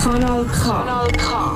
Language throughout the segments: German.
Kanal K. Kanal K.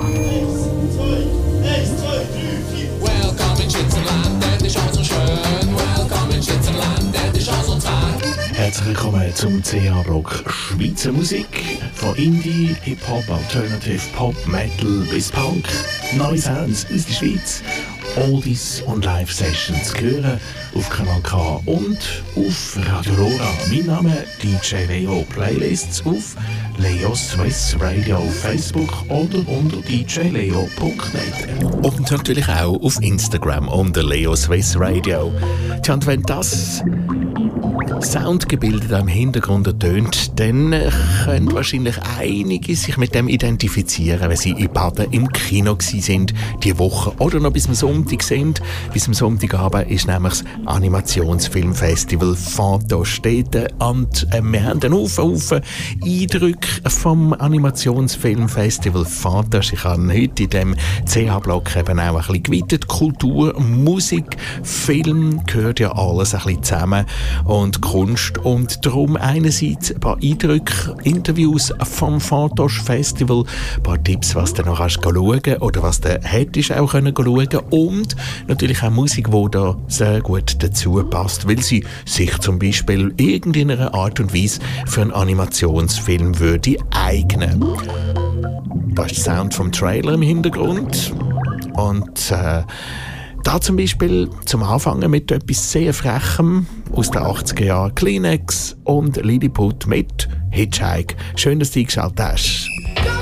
Welcome in Schwitzerland, das ist auch so schön. Welcome in Schwitzerland, das ist auch so zart. Herzlich willkommen zum CH-Block Schweizer Musik. Von Indie, Hip-Hop, Alternative, Pop, Metal bis Punk. Neue Sounds aus der Schweiz. Oldies und Live-Sessions hören auf Kanal K und auf Radio Rora. Mein Name DJ Leo. Playlists auf Leo Swiss Radio auf Facebook oder unter djleo.net. Und natürlich auch auf Instagram unter Leo Swiss Radio. Tja, und wenn das Soundgebilde da im Hintergrund ertönt, dann können wahrscheinlich einige sich mit dem identifizieren, wenn sie in Baden im Kino sind diese Woche oder noch bis am Sonntag sind. Bis am Sonntagabend ist nämlich das Animationsfilmfestival Fantostädte und wir haben einen Haufen Eindrücke vom Animationsfilmfestival Fantas. Ich habe heute in diesem CH-Block eben auch ein bisschen gewidmet. Kultur, Musik, Film gehört ja alles ein bisschen zusammen und Kunst und darum einerseits ein paar Eindrücke, Interviews vom Fantas Festival, ein paar Tipps, was du noch kannst schauen oder was du hättest auch können schauen und natürlich auch Musik, die da sehr gut dazu passt, weil sie sich zum Beispiel irgendeiner Art und Weise für einen Animationsfilm würde eignen. Da ist der Sound vom Trailer im Hintergrund und da zum Beispiel zum Anfangen mit etwas sehr Frechem aus den 80er Jahren. Kleenex und Lilliput mit Hitchhike. Schön, dass du eingeschaltet hast.